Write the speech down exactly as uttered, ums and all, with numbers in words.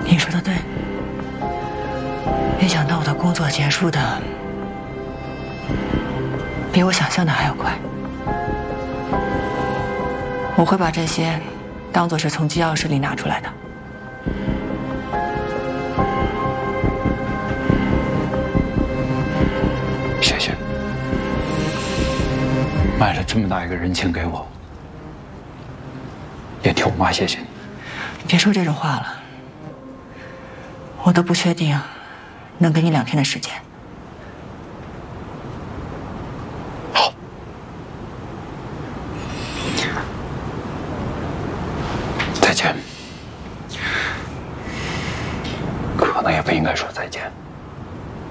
你说的对，没想到我的工作结束的比我想象的还要快。我会把这些当作是从机要室里拿出来的。 谢谢，卖了这么大一个人情给我，也替我妈谢谢你。 别说这种话了，我都不确定能给你两天的时间。 好，再见。可能也不应该说再见。